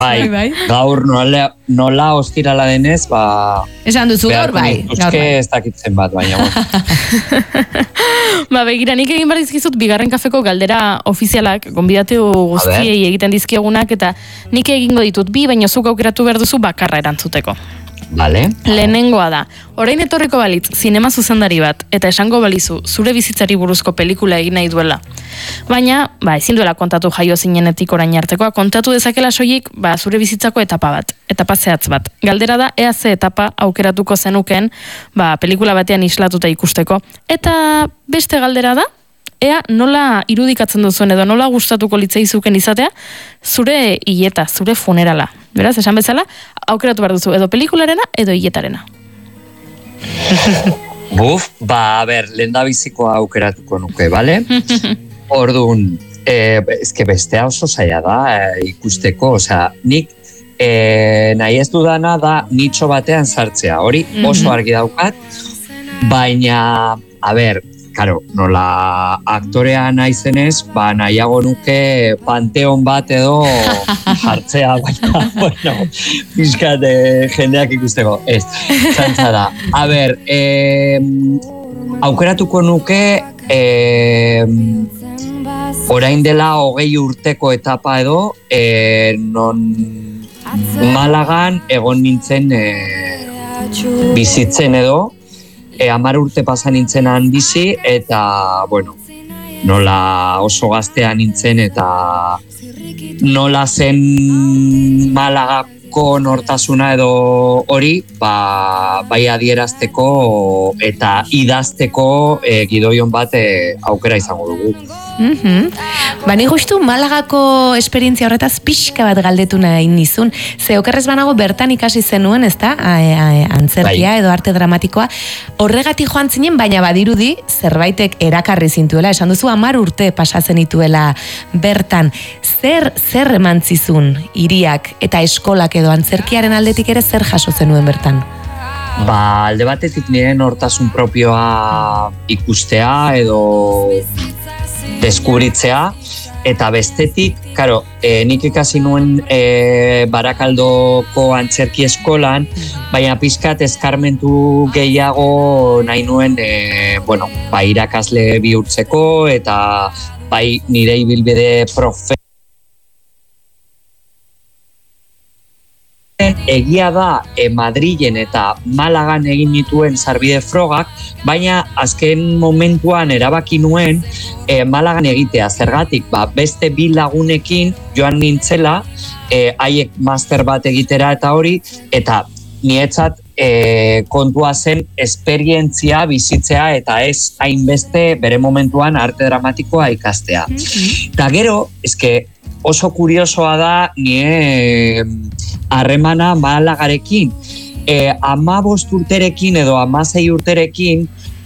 Bai. Gaur nola ostirala denez, esan duzu gaur, bai. Ez dakitzen bat, baina. Begira, nik egin behar dizkizut, bigarren kafeko galdera ofizialak, gonbidatu guztiei egiten dizkiegunak, eta nik egingo ditut baina zuk aukeratu behar duzu bakarra erantzuteko. Vale. Lehenengoa da, orain etorriko balitz, zinema zuzendari bat, eta esango balizu, zure bizitzari buruzko pelikula egin nahi duela. Baina, ezin duela kontatu jaio zinenetik orain artekoa, kontatu dezakela soilik, zure bizitzako etapa zehatz bat. Galdera da, ea ze etapa aukeratuko zenuken, pelikula batean islatuta ikusteko. Eta beste galdera da, ea nola irudikatzen duzuen edo nola gustatuko litzaizuken izatea, zure hileta, zure funerala. Beraz, esan bezala, aukeratu behar duzu edo pelikularena edo hiletarena. Lehendabizikoa aukeratuko nuke, bale? Orduan, bestea oso zaila da ikusteko, nik nahi ez dudana da nitxo batean sartzea, hori oso argi daukat, baina, nola aktorea naizenez, nahiago nuke panteon bat edo jartzea, baina, pixkat jendeak ikusteko, ez, zantza da. Aukeratuko nuke orain dela 20 urteko etapa edo, non Malagan egon nintzen bizitzen edo, 10 urte pasa nintzenan bizi, eta, nola oso gaztea nintzen, eta nola zen Malagako nortasuna edo hori, bai adierazteko eta idazteko gidoion bat aukera izango dugu. Ni justu Malagako esperientzia horretaz pixka bat galdetu nahi nizun. Ze okerrez banago bertan ikasi zenuen, ezta? Antzerkia edo arte dramatikoa. Horregatik joan zinen, baina badirudi zerbaitek erakarri zintuela. Esan duzu 10 urte pasatzen ituela bertan. Zer emantzizun hiriak eta eskolak edo antzerkiaren aldetik ere zer jaso zenuen bertan? Alde batetik nire nortasun propioa ikustea edo deskubritzea, eta bestetik, nik ikasi nuen Barakaldoko antzerki eskolan, baina pixkat eskarmentu gehiago nahi nuen irakasle bihurtzeko, eta nire ibilbide egia da Madrilen eta Malagan egin nituen sarbide frogak, baina azken momentuan erabaki nuen Malagan egitea. Zergatik, beste 2 lagunekin joan nintzela, haiek master bat egitera eta hori, eta niretzat kontua zen esperientzia bizitzea eta ez hainbeste bere momentuan arte dramatikoa ikastea. Eta gero, oso kuriosoa da nire harremana Malagarekin. 15 urterekin edo 16 urterekin,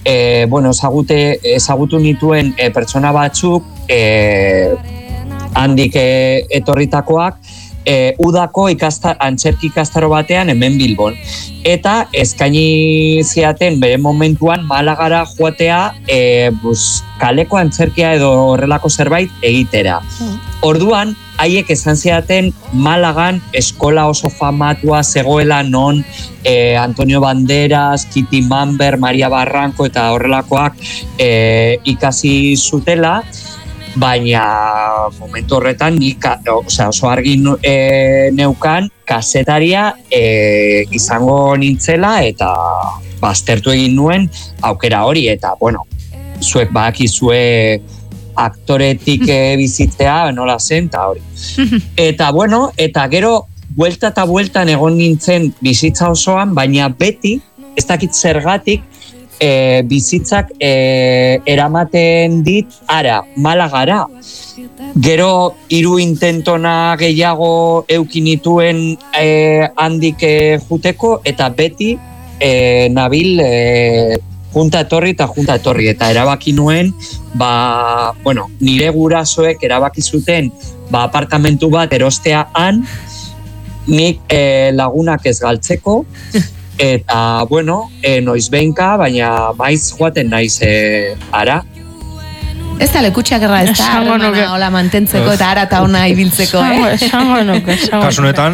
ezagutu nituen pertsona batzuk, handik etorritakoak, udako antzerki ikastaro batean hemen Bilbon. Eta eskaini ziaten bere momentuan Malagara joatea kaleko antzerkia edo horrelako zerbait egitera. Orduan, haiek esan ziaten Malagan eskola oso famatua zegoela non Antonio Banderas, Kitty Mamber, Maria Barranco eta horrelakoak ikasi zutela, baina momentu horretan oso argi neukan kazetaria izango nintzela eta baztertu egin nuen aukera hori, eta zuek badakizue aktoretik bizitzea nola zen, eta hori. Eta gero buelta eta bueltan egon nintzen bizitza osoan, baina beti, ez dakit zergatik, bizitzak eramaten dit Malagara. Gero 3 intentona gehiago eukinituen handik juteko, eta beti nabil junta etorri, eta erabaki nuen, nire gurasoek erabaki zuten apartamentu bat erostea han, nik lagunak ez galtzeko, eta, noiz behinka, baina maiz joaten naiz ara. Ez da lekutxak erra, ez da harremana hola mantentzeko eta ara eta ona ibiltzeko, Esango nuke. Kasunetan,